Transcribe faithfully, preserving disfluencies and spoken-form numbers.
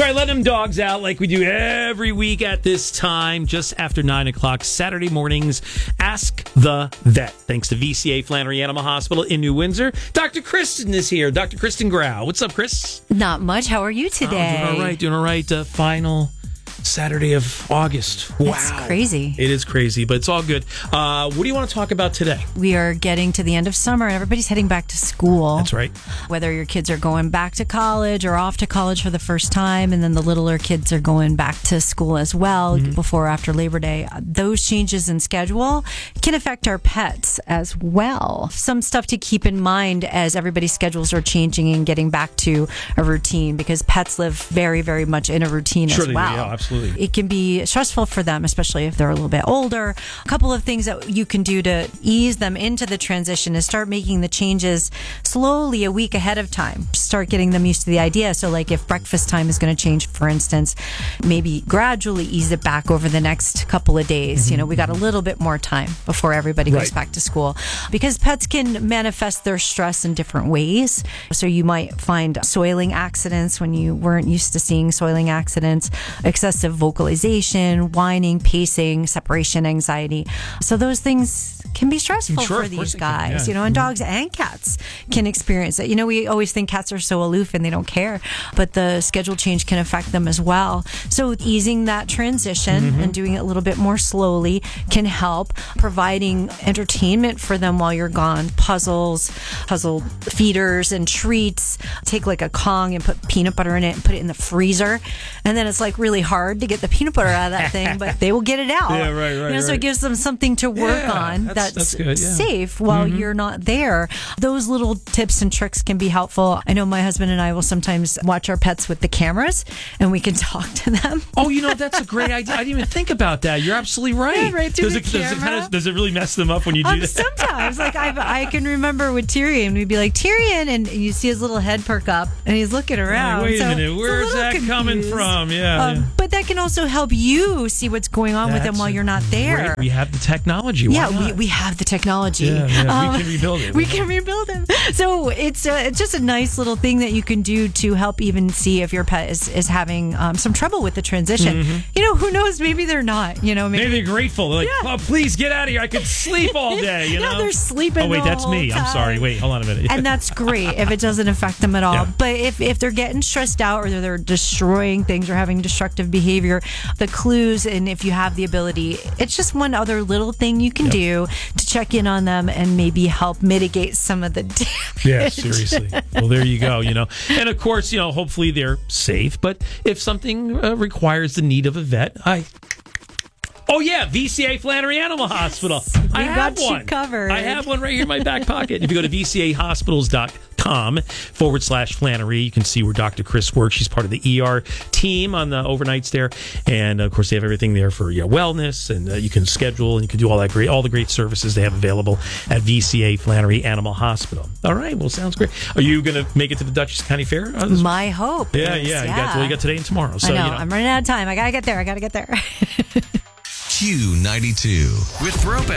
right, let them dogs out like we do every week at this time, just after nine o'clock, Saturday mornings. Ask the Vet. Thanks to V C A Flannery Animal Hospital in New Windsor. Doctor Kristen is here. Doctor Kristen Grau. What's up, Chris? Not much. How are you today? Oh, doing all right. Doing all right. Uh, final Saturday of August. Wow. It's crazy. It is crazy, but it's all good. Uh, what do you want to talk about today? We are getting to the end of summer and everybody's heading back to school. That's right. Whether your kids are going back to college or off to college for the first time, and then the littler kids are going back to school as well mm-hmm. before or after Labor Day. Those changes in schedule can affect our pets as well. Some stuff to keep in mind as everybody's schedules are changing and getting back to a routine, because pets live very, very much in a routine sure as well. Yeah, absolutely. It can be stressful for them, especially if they're a little bit older. A couple of things that you can do to ease them into the transition is start making the changes slowly a week ahead of time. Start getting them used to the idea. So like if breakfast time is going to change, for instance, maybe gradually ease it back over the next couple of days. Mm-hmm. You know, we got a little bit more time before everybody goes right. back to school, because pets can manifest their stress in different ways. So you might find soiling accidents when you weren't used to seeing soiling accidents, excessive vocalization, whining, pacing, separation anxiety. So those things can be stressful sure, for these can, guys, yeah. you know, and dogs and cats can experience it. You know, we always think cats are so aloof and they don't care, but the schedule change can affect them as well. So easing that transition mm-hmm. and doing it a little bit more slowly can help. Providing entertainment for them while you're gone, puzzles, puzzle feeders and treats. Take like a Kong and put peanut butter in it and put it in the freezer. And then it's like really hard to get the peanut butter out of that thing, but they will get it out. Yeah, right, right. You know, right. So it gives them something to work yeah, on that's, that's, that's good, yeah. safe while mm-hmm. you're not there. Those little tips and tricks can be helpful. I know my husband and I will sometimes watch our pets with the cameras and we can talk to them. Oh, you know, that's a great idea. I didn't even think about that. You're absolutely right. Yeah, right through does, the it, does, it kind of, does it really mess them up when you do um, that? Sometimes. Like I, I can remember with Tyrion, we'd be like, Tyrion, and you see his little head perk up and he's looking around. Like, wait so a minute, where's that confused. coming from? Yeah, um, yeah. But that can also help you see what's going on That's with them while you're not there. Great. We have the technology. Why yeah, not? we, we have the technology. Yeah, yeah. Um, we can rebuild it. We can rebuild them. So it's, uh, it's just a nice little thing that you can do to help even see if your pet is, is having um, some trouble with the transition. Mm-hmm. You know, who knows? Maybe they're not. You know, maybe, maybe they're grateful. They're like, yeah. oh, please get out of here. I could sleep all day. You yeah, know, they're sleeping. Oh wait, the that's whole me. time. I'm sorry. Wait, hold on a minute. And that's great if it doesn't affect them at all. Yeah. But if, if they're getting stressed out or they're destroying things or having destructive behavior, the clues, and if you have the ability, it's just one other little thing you can yep. do to check in on them and maybe help mitigate some of the damage. Yeah, seriously. Well, there you go, you know. And of course, you know, hopefully they're safe. But if something uh, requires the need of a vet, I... Oh, yeah, V C A Flannery Animal Hospital. Yes, I have got one. You covered. I have one right here in my back pocket. If you go to V C A hospitals dot com forward slash Flannery, you can see where Doctor Chris works. She's part of the E R team on the overnights there. And, of course, they have everything there for your wellness, and uh, you can schedule and you can do all that great, all the great services they have available at V C A Flannery Animal Hospital. All right, well, sounds great. Are you going to make it to the Dutchess County Fair? Uh, my hope Yeah, is, yeah. yeah. You got, well, you got today and tomorrow. So, I know. You know. I'm running out of time. I got to get there. I got to get there. Q ninety-two with Throwback.